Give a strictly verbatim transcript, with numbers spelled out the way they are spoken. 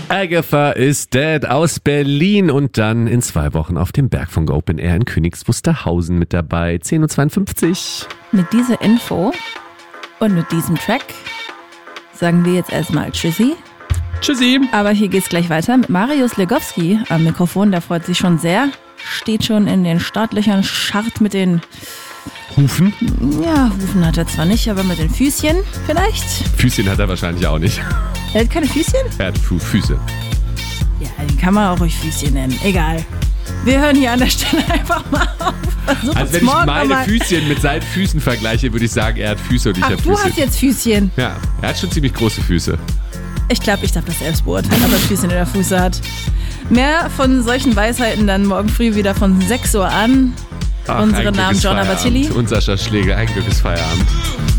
Agatha is Dead aus Berlin und dann in zwei Wochen auf dem Bergfunk Open Air in Königs Wusterhausen mit dabei. zehn Uhr zweiundfünfzig. Mit dieser Info und mit diesem Track sagen wir jetzt erstmal Tschüssi. Tschüssi. Aber hier geht's gleich weiter mit Marius Legowski am Mikrofon. Der freut sich schon sehr. Steht schon in den Startlöchern, scharrt mit den Hufen? Ja, Hufen hat er zwar nicht, aber mit den Füßchen vielleicht. Füßchen hat er wahrscheinlich auch nicht. Er hat keine Füßchen? Er hat Fu- Füße. Ja, die kann man auch ruhig Füßchen nennen. Egal. Wir hören hier an der Stelle einfach mal auf. Versuch Also wenn ich meine Füßchen mit seinen Füßen vergleiche, würde ich sagen, er hat Füße und ich Ach, habe du Füße. hast jetzt Füßchen. Ja, er hat schon ziemlich große Füße. Ich glaube, ich darf das selbst beurteilen, ob er Füßchen in der Fuße hat. Mehr von solchen Weisheiten dann morgen früh wieder von sechs Uhr an. Ach, Unsere ein Namen Glück ist John Feierabend. Abatilli Und Sascha Schläger, ein Glück ist Feierabend.